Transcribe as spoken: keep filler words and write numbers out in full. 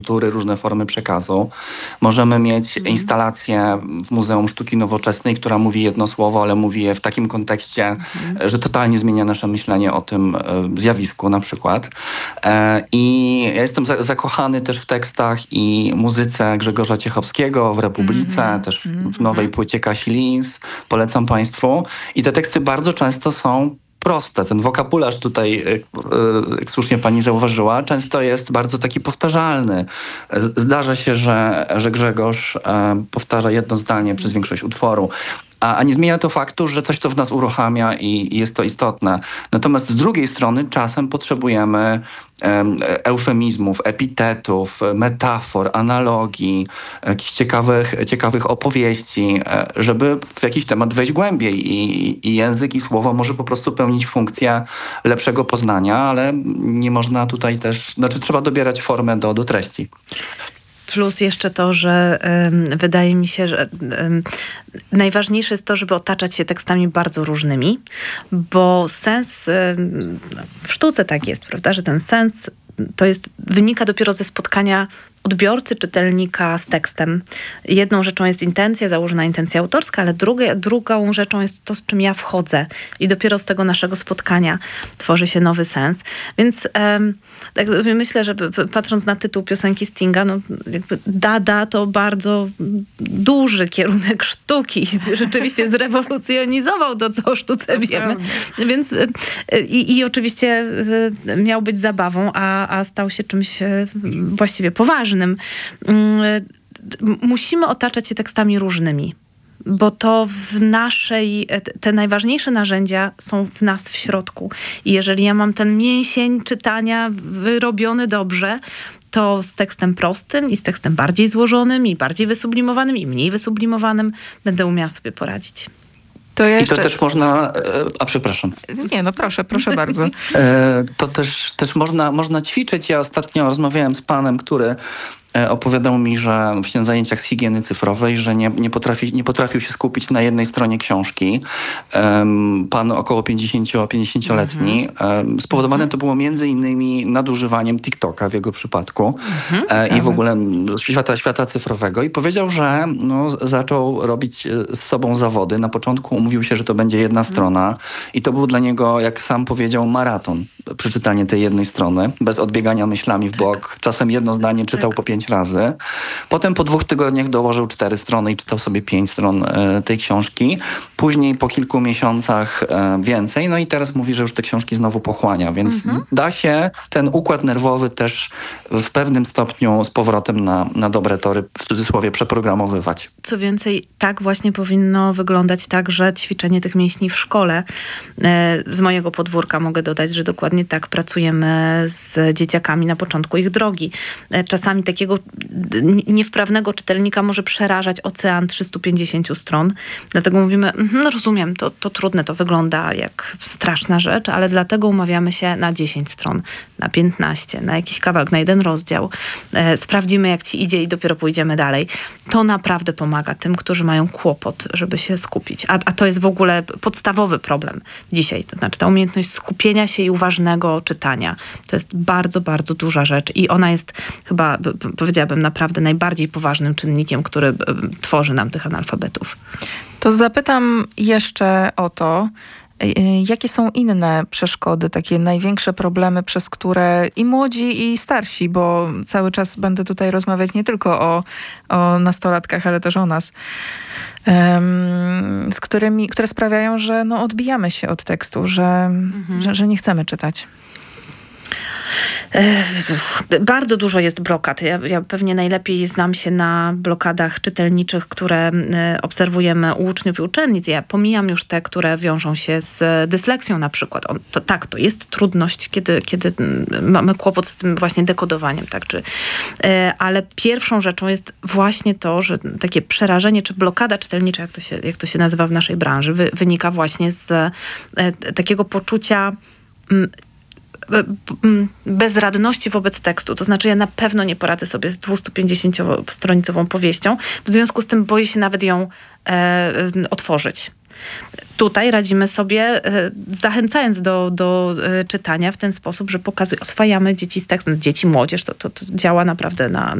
kultury, różne formy przekazu. Możemy mieć mm. instalację w Muzeum Sztuki Nowoczesnej, która mówi jedno słowo, ale mówi je w takim kontekście, mm. że totalnie zmienia nasze myślenie o tym e, zjawisku na przykład. E, I ja jestem za, zakochany też w tekstach i muzyce Grzegorza Ciechowskiego w Republice, mm. też w nowej płycie Kasi Lins. Polecam Państwu. I te teksty bardzo często są proste. Ten wokabularz tutaj, jak słusznie pani zauważyła, często jest bardzo taki powtarzalny. Zdarza się, że, że Grzegorz powtarza jedno zdanie przez większość utworu. A, a nie zmienia to faktu, że coś to w nas uruchamia i, i jest to istotne. Natomiast z drugiej strony czasem potrzebujemy um, eufemizmów, epitetów, metafor, analogii, jakichś ciekawych, ciekawych opowieści, żeby w jakiś temat wejść głębiej. I, i język i słowo może po prostu pełnić funkcję lepszego poznania, ale nie można tutaj też, znaczy trzeba dobierać formę do, do treści. Plus jeszcze to, że um, wydaje mi się, że um, najważniejsze jest to, żeby otaczać się tekstami bardzo różnymi, bo sens, um, w sztuce tak jest, prawda, że ten sens to jest, wynika dopiero ze spotkania odbiorcy, czytelnika z tekstem. Jedną rzeczą jest intencja, założona intencja autorska, ale drugie, drugą rzeczą jest to, z czym ja wchodzę. I dopiero z tego naszego spotkania tworzy się nowy sens. Więc um, tak myślę, że patrząc na tytuł piosenki Stinga, no jakby Dada to bardzo duży kierunek sztuki. Rzeczywiście zrewolucjonizował to, co o sztuce wiemy. Więc i, i oczywiście miał być zabawą, a, a stał się czymś właściwie poważnym. Musimy otaczać się tekstami różnymi, bo to w naszej, te najważniejsze narzędzia są w nas w środku. I jeżeli ja mam ten mięsień czytania wyrobiony dobrze, to z tekstem prostym i z tekstem bardziej złożonym i bardziej wysublimowanym i mniej wysublimowanym będę umiała sobie poradzić. To ja jeszcze... I to też można... A przepraszam. Nie, no proszę, proszę bardzo. To też, też można, można ćwiczyć. Ja ostatnio rozmawiałem z panem, który opowiadał mi, że w na zajęciach z higieny cyfrowej, że nie, nie, potrafi, nie potrafił się skupić na jednej stronie książki. Um, pan około pięćdziesięcioletni. Um, spowodowane to było między innymi nadużywaniem TikToka w jego przypadku e, i w ogóle świata, świata cyfrowego. I powiedział, że no, zaczął robić z sobą zawody. Na początku umówił się, że to będzie jedna strona i to był dla niego, jak sam powiedział, maraton. Przeczytanie tej jednej strony, bez odbiegania myślami w bok. Tak. Czasem jedno zdanie czytał tak. po pięć razy. Potem po dwóch tygodniach dołożył cztery strony i czytał sobie pięć stron e, tej książki. Później po kilku miesiącach e, więcej. No i teraz mówi, że już te książki znowu pochłania. Więc mhm. da się ten układ nerwowy też w pewnym stopniu z powrotem na, na dobre tory, w cudzysłowie, przeprogramowywać. Co więcej, tak właśnie powinno wyglądać także ćwiczenie tych mięśni w szkole. E, z mojego podwórka mogę dodać, że dokładnie tak pracujemy z dzieciakami na początku ich drogi. E, czasami takiego niewprawnego czytelnika może przerażać ocean trzystu pięćdziesięciu stron. Dlatego mówimy, no rozumiem, to, to trudne, to wygląda jak straszna rzecz, ale dlatego umawiamy się na dziesięć stron, na piętnaście, na jakiś kawałek, na jeden rozdział. E, sprawdzimy, jak ci idzie i dopiero pójdziemy dalej. To naprawdę pomaga tym, którzy mają kłopot, żeby się skupić. A, a to jest w ogóle podstawowy problem dzisiaj. To znaczy ta umiejętność skupienia się i uważnego czytania. To jest bardzo, bardzo duża rzecz i ona jest chyba, powiedziałabym, naprawdę najbardziej poważnym czynnikiem, który tworzy nam tych analfabetów. To zapytam jeszcze o to, jakie są inne przeszkody, takie największe problemy, przez które i młodzi, i starsi, bo cały czas będę tutaj rozmawiać nie tylko o, o nastolatkach, ale też o nas, um, z którymi, które sprawiają, że no, odbijamy się od tekstu, że, mhm. że, że nie chcemy czytać. Bardzo dużo jest blokad. Ja, ja pewnie najlepiej znam się na blokadach czytelniczych, które obserwujemy u uczniów i uczennic. Ja pomijam już te, które wiążą się z dysleksją na przykład. On, to, tak, to jest trudność, kiedy, kiedy mamy kłopot z tym właśnie dekodowaniem. Tak? Czy, ale pierwszą rzeczą jest właśnie to, że takie przerażenie, czy blokada czytelnicza, jak to się, jak to się nazywa w naszej branży, wy, wynika właśnie z e, takiego poczucia m, bezradności wobec tekstu. To znaczy ja na pewno nie poradzę sobie z dwustupięćdziesięciostronicową powieścią. W związku z tym boję się nawet ją e, otworzyć. Tutaj radzimy sobie, zachęcając do, do czytania w ten sposób, że pokazuj, oswajamy dzieci z tekstem. Dzieci, młodzież, to, to, to działa naprawdę na,